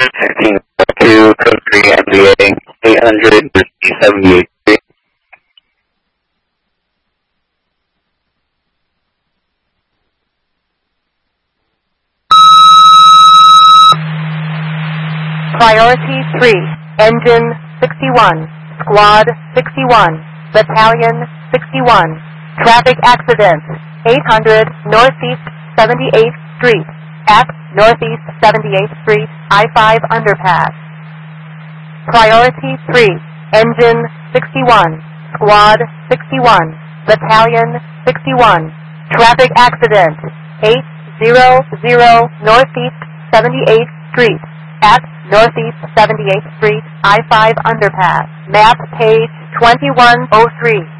16-2, code 3, MVA, 800, 78. Priority 3, Engine 61, Squad 61, Battalion 61. Traffic accident, 800 Northeast 78th Street, at Northeast 78th Street, I-5 underpass. Priority 3, Engine 61, Squad 61, Battalion 61. Traffic accident, 800 Northeast 78th Street, at Northeast 78th Street, I-5 underpass. Map page 2103.